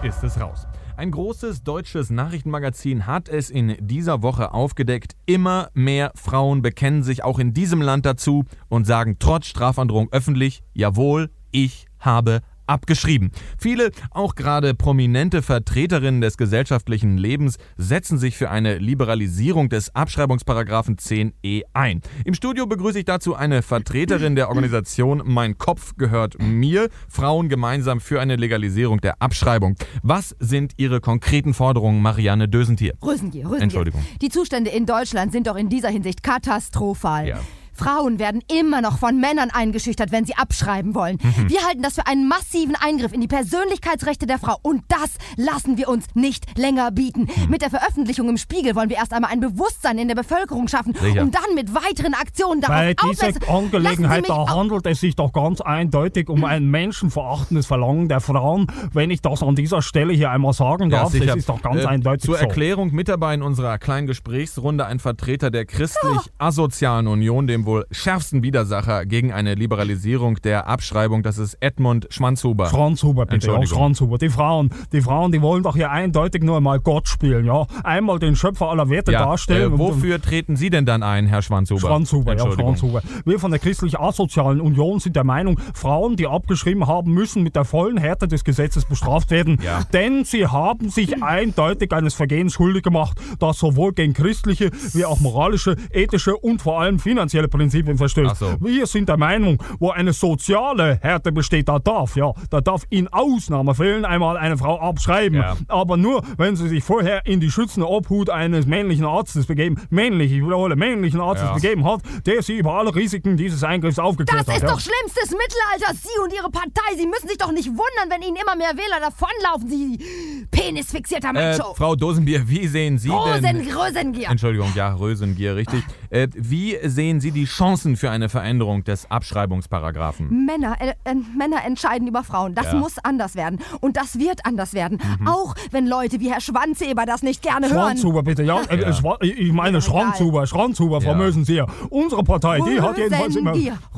ist es raus. Ein großes deutsches Nachrichtenmagazin hat es in dieser Woche aufgedeckt. Immer mehr Frauen bekennen sich auch in diesem Land dazu und sagen trotz Strafandrohung öffentlich, jawohl, ich habe abgeschrieben. Viele, auch gerade prominente Vertreterinnen des gesellschaftlichen Lebens, setzen sich für eine Liberalisierung des Abschreibungsparagraphen 10e ein. Im Studio begrüße ich dazu eine Vertreterin der Organisation Mein Kopf gehört mir, Frauen gemeinsam für eine Legalisierung der Abschreibung. Was sind Ihre konkreten Forderungen, Marianne Dösentier? Rösengier. Entschuldigung. Die Zustände in Deutschland sind doch in dieser Hinsicht katastrophal. Ja. Frauen werden immer noch von Männern eingeschüchtert, wenn sie abschreiben wollen. Wir halten das für einen massiven Eingriff in die Persönlichkeitsrechte der Frau. Und das lassen wir uns nicht länger bieten. Mit der Veröffentlichung im Spiegel wollen wir erst einmal ein Bewusstsein in der Bevölkerung schaffen, um dann mit weiteren Aktionen darauf aufmerksam... Bei dieser Angelegenheit, da handelt es sich doch ganz eindeutig um ein menschenverachtendes Verlangen der Frauen. Wenn ich das an dieser Stelle hier einmal sagen darf, sicher. das ist doch ganz eindeutig Zur so. Erklärung mit dabei in unserer kleinen Gesprächsrunde ein Vertreter der christlich-asozialen Union, dem wohl schärfsten Widersacher gegen eine Liberalisierung der Abschreibung. Das ist Edmund Schwanzhuber. Schranzhuber, bitte. Ja, Schranzhuber. Die Frauen, die wollen doch hier eindeutig nur einmal Gott spielen, ja. Einmal den Schöpfer aller Werte darstellen. Wofür treten Sie denn dann ein, Herr Schwanzhuber? Schranzhuber. Wir von der christlich-asozialen Union sind der Meinung, Frauen, die abgeschrieben haben, müssen mit der vollen Härte des Gesetzes bestraft werden. Ja. Denn sie haben sich eindeutig eines Vergehens schuldig gemacht, das sowohl gegen christliche wie auch moralische, ethische und vor allem finanzielle Prinzipien verstößt. So. Wir sind der Meinung, wo eine soziale Härte besteht, da darf in Ausnahmefällen einmal eine Frau abschreiben. Ja. Aber nur, wenn sie sich vorher in die schützende Obhut eines männlichen Arztes begeben, männlichen Arztes begeben hat, der sie über alle Risiken dieses Eingriffs aufgeklärt hat. Das ist doch schlimmstes Mittelalter. Sie und Ihre Partei, Sie müssen sich doch nicht wundern, wenn Ihnen immer mehr Wähler davonlaufen, Sie penisfixierter Macho. Frau Dosenbier, wie sehen Sie denn... Rösengier. Entschuldigung, ja, Rösengier, richtig. Wie sehen Sie die Chancen für eine Veränderung des Abschreibungsparagraphen? Männer entscheiden über Frauen. Das muss anders werden. Und das wird anders werden. Auch wenn Leute wie Herr Schwanzhuber das nicht gerne hören. Schranzhuber, bitte. Ja. Ich meine Schranzhuber, Frau Mösenseer. Unsere Partei, die hat jedenfalls immer...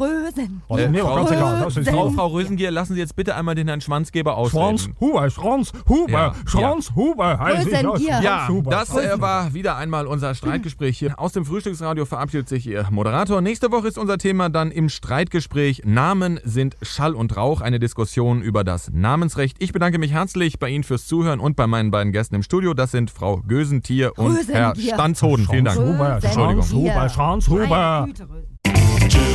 Frau Rösengier, lassen Sie jetzt bitte einmal den Herrn Schwanzgeber ausreden. Schranzhuber. Rösengier. Ja, das war wieder einmal unser Streitgespräch hier. Aus dem Frühstücksradio verabschiedet sich Ihr Moderator. Nächste Woche ist unser Thema dann im Streitgespräch Namen sind Schall und Rauch, eine Diskussion über das Namensrecht. Ich bedanke mich herzlich bei Ihnen fürs Zuhören und bei meinen beiden Gästen im Studio. Das sind Frau Dösentier und Herr Stanzhoden. Vielen Dank. Schranzhuber.